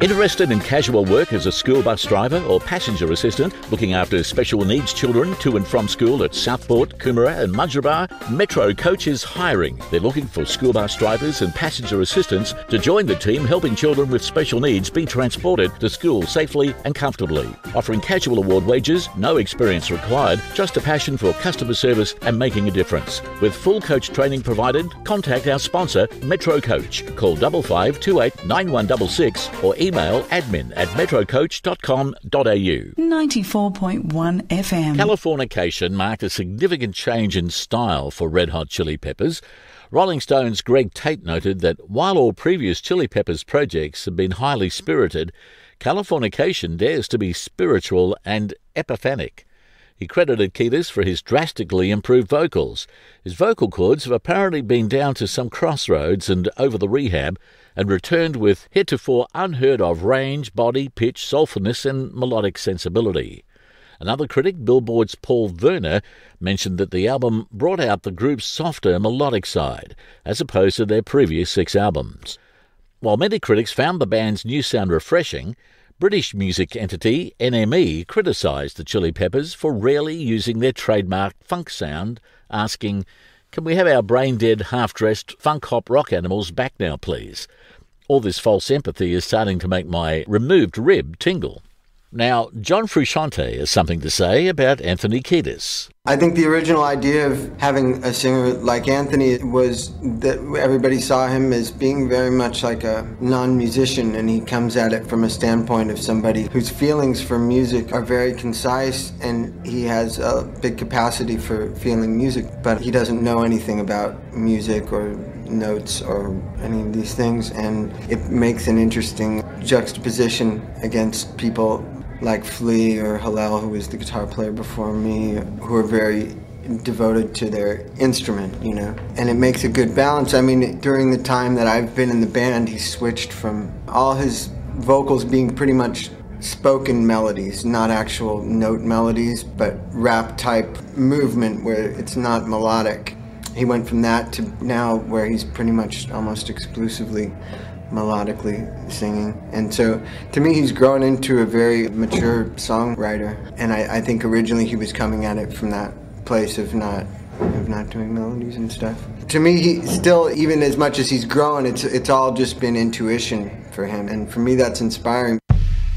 Interested in casual work as a school bus driver or passenger assistant, looking after special needs children to and from school at Southport, Coomera and Mudgeeraba? Metro Coach is hiring. They're looking for school bus drivers and passenger assistants to join the team helping children with special needs be transported to school safely and comfortably. Offering casual award wages, no experience required, just a passion for customer service and making a difference. With full coach training provided, contact our sponsor, Metro Coach. Call 5528 9166 or email admin@metrocoach.com.au. 94.1 FM. Californication marked a significant change in style for Red Hot Chili Peppers. Rolling Stone's Greg Tate noted that while all previous Chili Peppers projects have been highly spirited, Californication dares to be spiritual and epiphanic. He credited Kiedis for his drastically improved vocals. His vocal cords have apparently been down to some crossroads and over the rehab and returned with heretofore unheard-of range, body, pitch, soulfulness and melodic sensibility. Another critic, Billboard's Paul Werner, mentioned that the album brought out the group's softer melodic side, as opposed to their previous 6 albums. While many critics found the band's new sound refreshing, British music entity NME criticised the Chili Peppers for rarely using their trademark funk sound, asking, "Can we have our brain-dead, half-dressed funk-hop rock animals back now, please?" All this false empathy is starting to make my removed rib tingle. Now, John Frusciante has something to say about Anthony Kiedis. I think the original idea of having a singer like Anthony was that everybody saw him as being very much like a non-musician, and he comes at it from a standpoint of somebody whose feelings for music are very concise, and he has a big capacity for feeling music, but he doesn't know anything about music or notes or any of these things, and it makes an interesting juxtaposition against people like Flea or Hillel, who was the guitar player before me, who are very devoted to their instrument, you know. And it makes a good balance. I mean, during the time that I've been in the band, he switched from all his vocals being pretty much spoken melodies, not actual note melodies, but rap-type movement where it's not melodic. He went from that to now where he's pretty much almost exclusively melodically singing. And so to me he's grown into a very mature songwriter, and I think originally he was coming at it from that place of not doing melodies and stuff. To me, he still, even as much as he's grown, it's all just been intuition for him, and for me that's inspiring.